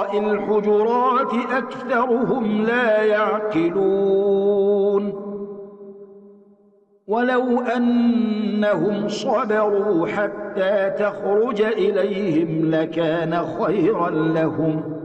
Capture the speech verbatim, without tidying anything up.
وراء الحجرات أكثرهم لا يعقلون ولو أنهم صبروا حتى تخرج إليهم لكان خيرا لهم